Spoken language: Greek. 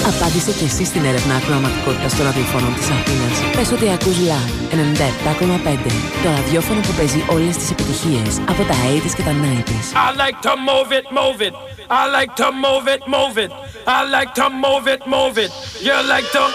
Απάντησε και εσύ στην έρευνα ακροαματικότητας των ραδιοφώνων της Αθήνας. Πες ότι ακούς Live 97,5. Το ραδιόφωνο που παίζει όλες τις επιτυχίες από τα 80s και τα 90s. I like to move it, move it. I like to move it, move it. I like to move it, move it. You like to